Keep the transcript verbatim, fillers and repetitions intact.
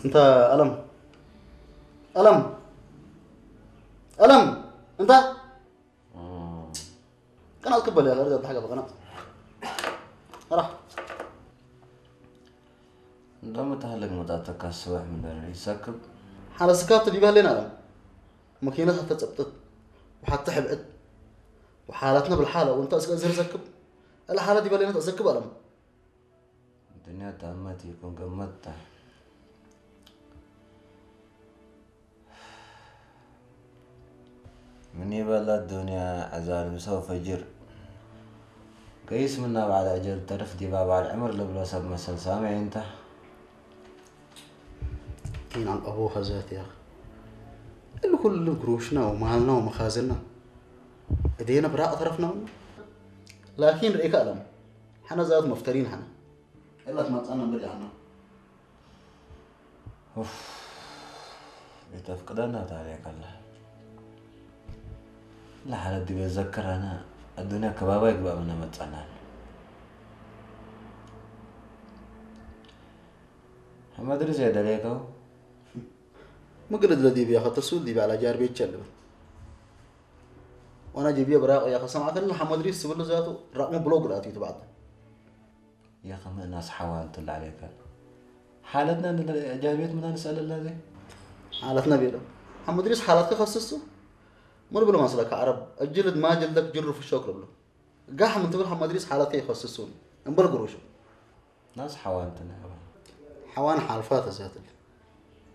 انت ألم ألم ألم انت كان أتقبل يا غير حاجة بغنا راح عندما تهلك متاتك السواح من داري ساكب حال سكات اللي بالنا ألم ماكينة حتى تبطت وحتى حبقت وحالتنا بالحالة وانت أسكت زر زكب الحالة دي بالنا تزكب ألم الدنيا تامتي يكون قمتها من يبلا الدنيا عزال مسوف جر قيس منا بعد أجل ترف دي باب على العمر لبلا سب مسل سامع انت كين عن أبوها ذات يا أخي اللي كل قروشنا ومالنا ومخازننا إدينا براء طرفنا لكن رأيك ألم حنا زاد مفترين حنا إلا تمتعنا نرجع عنا اوف بتفقدنا عليك الله لا حالة دي بتذكر أنا الدنيا كبابا يقبأ منا متعنان ما أدري زيادة عليك أهو ما قلت لدي بيا خاطر سودي على جار بيت شلبه وانا جيبيه براء يا اخي سمعت ان محمد ريس يقول له ذاته رقم بلوغ لاتي تبعته يا أخي ما الناس حوالت اللي عليك حالتنا إن جابيت منا نسأل الله ذي حالتنا بيلا محمد ريس حالتك خصصه مر بلا مسلك عرب الجلد ما جلدك جر في الشوك له قاح من تقول محمد ريس حالتك يخصصون انبل قروشه ناس حوالتنا حوان حالفات ذاته